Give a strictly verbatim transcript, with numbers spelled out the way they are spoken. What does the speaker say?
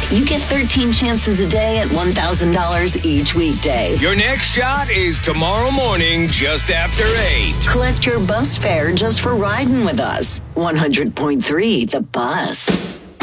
You get thirteen chances a day at one thousand dollars each weekday. Your next shot is tomorrow morning just after eight. Collect your bus fare just for riding with us. one hundred point three The Bus.